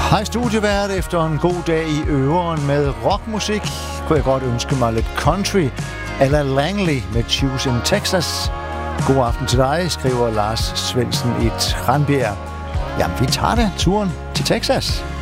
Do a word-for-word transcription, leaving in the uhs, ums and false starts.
Hej studievært. Efter en god dag i øveren med rockmusik, kunne jeg godt ønske mig lidt country eller Langley med Choose in Texas. God aften til dig, skriver Lars Svendsen i Tranbjerg. Jamen, vi tager det turen til Texas.